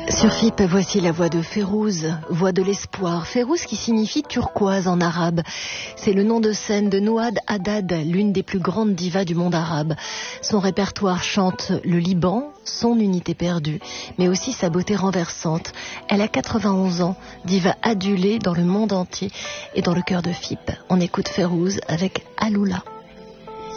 Sur FIP, voici la voix de Férouz, voix de l'espoir. Férouz qui signifie turquoise en arabe. C'est le nom de scène de Nouad Haddad, l'une des plus grandes divas du monde arabe. Son répertoire chante le Liban, son unité perdue, mais aussi sa beauté renversante. Elle a 91 ans, diva adulée dans le monde entier et dans le cœur de FIP. On écoute Férouz avec Aloula.